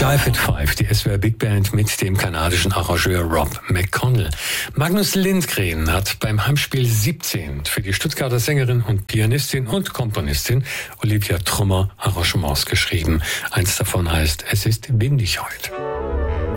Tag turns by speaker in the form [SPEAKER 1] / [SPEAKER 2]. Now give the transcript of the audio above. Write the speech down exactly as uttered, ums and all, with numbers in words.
[SPEAKER 1] Jive at Five, die S W R Big Band mit dem kanadischen Arrangeur Rob McConnell. Magnus Lindgren hat beim Heimspiel siebzehn für die Stuttgarter Sängerin und Pianistin und Komponistin Olivia Trummer Arrangements geschrieben. Eins davon heißt "Es ist windig heute".